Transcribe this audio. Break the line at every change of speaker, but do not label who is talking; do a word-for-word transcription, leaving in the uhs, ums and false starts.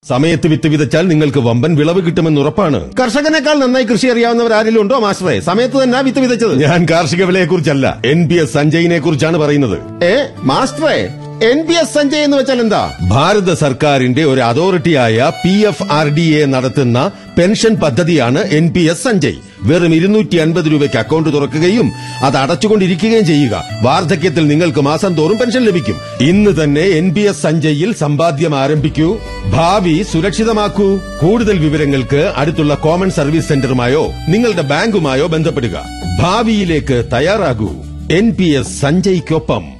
സമയത്ത് വിത്ത് വിതച്ചാൽ നിങ്ങൾക്ക് വമ്പൻ വിളവ് കിട്ടുമെന്ന് ഉറപ്പാണ്. കർഷകനേക്കാൾ നന്നായി കൃഷി അറിയാവുന്നവർ ആരെങ്കിലും ഉണ്ടോ മാസ്റ്ററെ? സമയത്ത് തന്നെ വിത്ത് വിതച്ചത്. ഞാൻ കാർഷിക വിലയെ കുറിച്ചല്ല, എൻ പി എസ് സഞ്ജയിനെ കുറിച്ചാണ് പറയുന്നത്. ഏ മാസ്റ്ററെ, എൻ പി എസ് സഞ്ജയ് എന്ന് വെച്ചാൽ എന്താ? ഭാരത സർക്കാരിന്റെ ഒരു അതോറിറ്റിയായ P F R D A നടത്തുന്ന പെൻഷൻ പദ്ധതിയാണ് എൻ പി എസ് സഞ്ജയ്. വെറും ഇരുന്നൂറ്റി അൻപത് രൂപയ്ക്ക് അക്കൗണ്ട് തുറക്കുകയും അത് അടച്ചുകൊണ്ടിരിക്കുകയും ചെയ്യുക. വാർദ്ധക്യത്തിൽ നിങ്ങൾക്ക് മാസം തോറും പെൻഷൻ ലഭിക്കും. ഇന്ന് തന്നെ എൻ പി എസ് സഞ്ജയിൽ സമ്പാദ്യം ആരംഭിക്കൂ, ഭാവി സുരക്ഷിതമാക്കൂ. കൂടുതൽ വിവരങ്ങൾക്ക് അടുത്തുള്ള കോമൺ സർവീസ് സെന്ററുമായോ നിങ്ങളുടെ ബാങ്കുമായോ ബന്ധപ്പെടുക. ഭാവിയിലേക്ക് തയ്യാറാകൂ. N P S സഞ്ജയ്ക്കൊപ്പം.